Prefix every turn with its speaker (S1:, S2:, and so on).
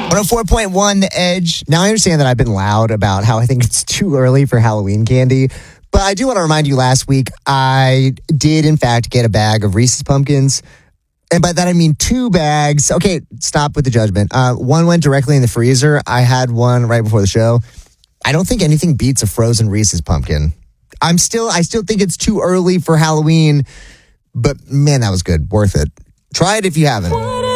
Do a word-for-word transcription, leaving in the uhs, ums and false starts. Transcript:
S1: one oh four point one The Edge. Now, I understand that I've been loud about how I think it's too early for Halloween candy, but I do want to remind you last week I did, in fact, get a bag of Reese's Pumpkins. And by that, I mean two bags. Okay, stop with the judgment. Uh, one went directly in the freezer. I had one right before the show. I don't think anything beats a frozen Reese's Pumpkin. I'm still, I still think it's too early for Halloween, but man, that was good. Worth it. Try it if you haven't.